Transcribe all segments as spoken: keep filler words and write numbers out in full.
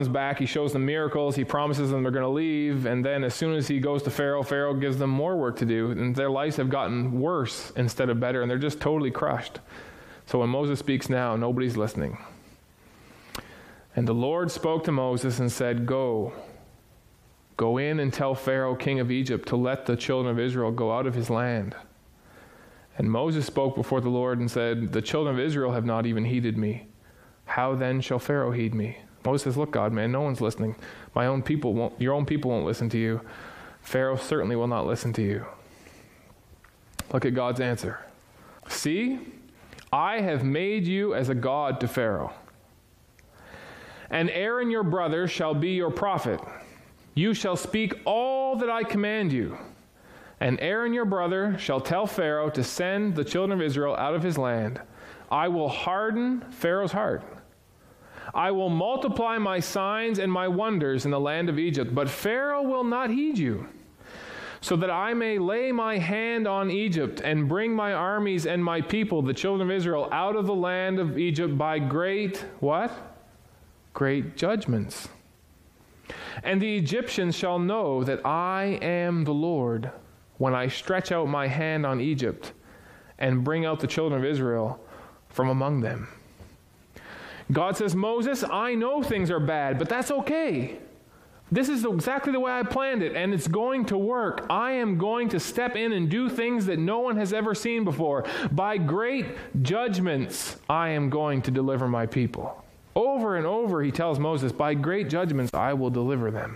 back, he shows them miracles, he promises them they're going to leave, and then as soon as he goes to Pharaoh, Pharaoh gives them more work to do, and their lives have gotten worse instead of better, and they're just totally crushed. So when Moses speaks now, nobody's listening. And the Lord spoke to Moses and said, Go, go in and tell Pharaoh, king of Egypt, to let the children of Israel go out of his land. And Moses spoke before the Lord and said, The children of Israel have not even heeded me. How then shall Pharaoh heed me? Moses says, Look, God, man, no one's listening. My own people won't, your own people won't listen to you. Pharaoh certainly will not listen to you. Look at God's answer. See, I have made you as a god to Pharaoh. And Aaron your brother shall be your prophet. You shall speak all that I command you. And Aaron your brother shall tell Pharaoh to send the children of Israel out of his land. I will harden Pharaoh's heart. I will multiply my signs and my wonders in the land of Egypt, but Pharaoh will not heed you, so that I may lay my hand on Egypt and bring my armies and my people, the children of Israel, out of the land of Egypt by great, what? Great judgments. And the Egyptians shall know that I am the Lord when I stretch out my hand on Egypt and bring out the children of Israel from among them. God says, Moses, I know things are bad, but that's okay. This is exactly the way I planned it, and it's going to work. I am going to step in and do things that no one has ever seen before. By great judgments, I am going to deliver my people. Over and over, he tells Moses, by great judgments, I will deliver them.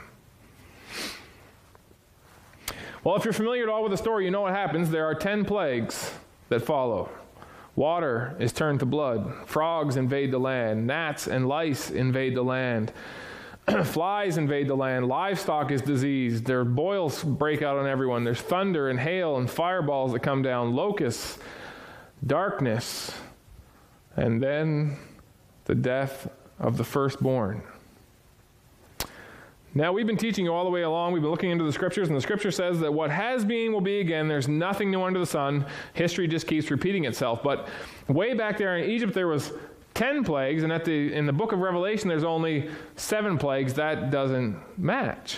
Well, if you're familiar at all with the story, you know what happens. There are ten plagues that follow. Water is turned to blood. Frogs invade the land. Gnats and lice invade the land. Flies invade the land. Livestock is diseased. There are boils break out on everyone. There's thunder and hail and fireballs that come down. Locusts, darkness, and then the death of the firstborn. Now, we've been teaching you all the way along. We've been looking into the Scriptures, and the Scripture says that what has been will be again. There's nothing new under the sun. History just keeps repeating itself. But way back there in Egypt, there was ten plagues, and at the in the book of Revelation, there's only seven plagues. That doesn't match.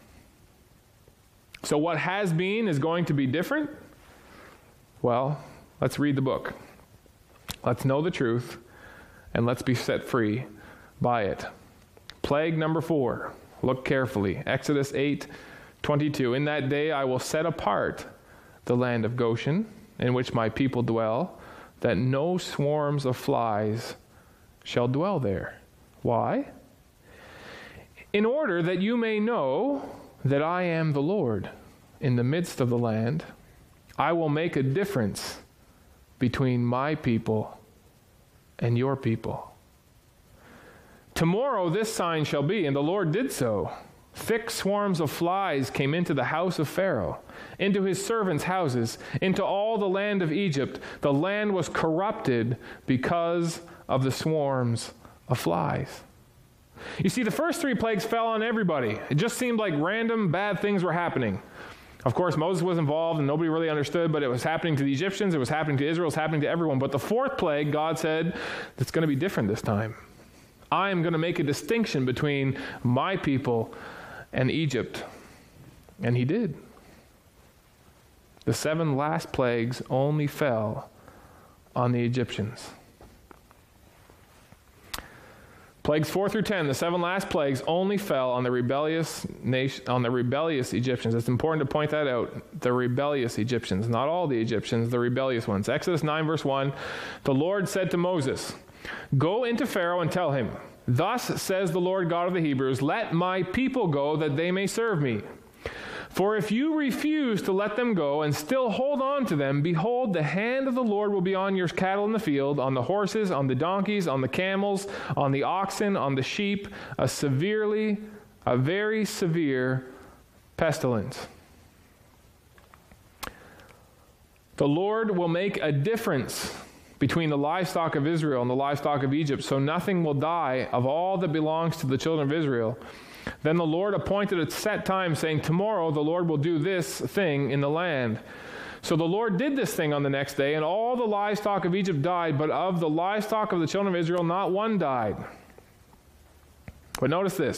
So what has been is going to be different? Well, let's read the book. Let's know the truth, and let's be set free by it. Plague number four. Look carefully. Exodus eight twenty-two. In that day I will set apart the land of Goshen, in which my people dwell, that no swarms of flies shall dwell there. Why? In order that you may know that I am the Lord in the midst of the land. I will make a difference between my people and your people. Tomorrow this sign shall be, and the Lord did so. Thick swarms of flies came into the house of Pharaoh, into his servants' houses, into all the land of Egypt. The land was corrupted because of the swarms of flies. You see, the first three plagues fell on everybody. It just seemed like random bad things were happening. Of course, Moses was involved and nobody really understood, but it was happening to the Egyptians, it was happening to Israel, it was happening to everyone. But the fourth plague, God said, it's going to be different this time. I am going to make a distinction between my people and Egypt. And he did. The seven last plagues only fell on the Egyptians. Plagues four through ten, the seven last plagues only fell on the rebellious nation, on the rebellious Egyptians. It's important to point that out. The rebellious Egyptians, not all the Egyptians, the rebellious ones. Exodus nine verse one, the Lord said to Moses, "Go into Pharaoh and tell him, thus says the Lord God of the Hebrews, let my people go that they may serve me. For if you refuse to let them go and still hold on to them, behold, the hand of the Lord will be on your cattle in the field, on the horses, on the donkeys, on the camels, on the oxen, on the sheep, a severely, a very severe pestilence. The Lord will make a difference between the livestock of Israel and the livestock of Egypt, so nothing will die of all that belongs to the children of Israel. Then the Lord appointed a set time, saying, tomorrow the Lord will do this thing in the land. So the Lord did this thing on the next day, and all the livestock of Egypt died, but of the livestock of the children of Israel not one died." But notice this.